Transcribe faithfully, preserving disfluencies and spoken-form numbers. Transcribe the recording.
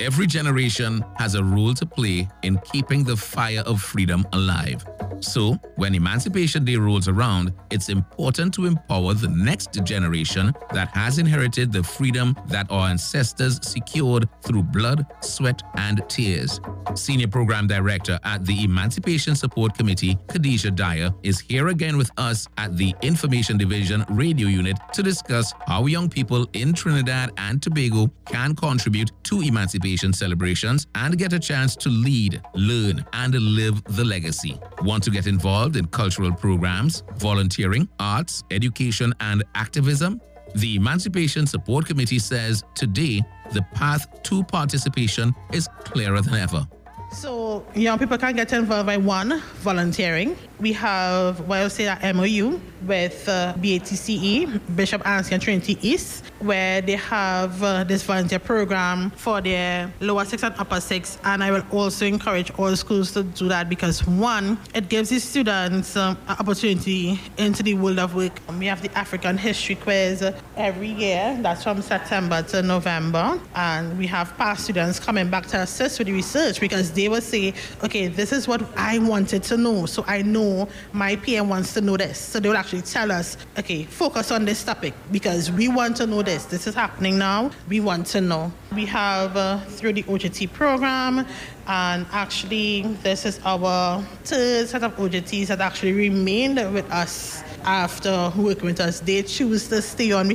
Every generation has a role to play in keeping the fire of freedom alive. So, when Emancipation Day rolls around, it's important to empower the next generation that has inherited the freedom that our ancestors secured through blood, sweat, and tears. Senior Program Director at the Emancipation Support Committee, Khadijah Dyer, is here again with us at the Information Division Radio Unit to discuss how young people in Trinidad and Tobago can contribute to emancipation celebrations and get a chance to lead, learn, and live the legacy. Want to get involved in cultural programs, volunteering, arts, education, and activism? The Emancipation Support Committee says today the path to participation is clearer than ever. So young people can get involved by one, volunteering. We have, well, say that M O U with uh, B A T C E, Bishop Anstey and Trinity East, where they have uh, this volunteer program for their lower six and upper six. And I will also encourage all schools to do that because one, it gives the students um, an opportunity into the world of work. We have the African History Quiz every year. That's from September to November. And we have past students coming back to assist with the research because they will say, okay, this is what I wanted to know. So I know my P M wants to know this. So they will actually tell us, okay, focus on this topic because we want to know this. This is happening now. We want to know. We have uh, through the O J T program, and actually this is our third set of O J Ts that actually remained with us after working with us. They choose to stay on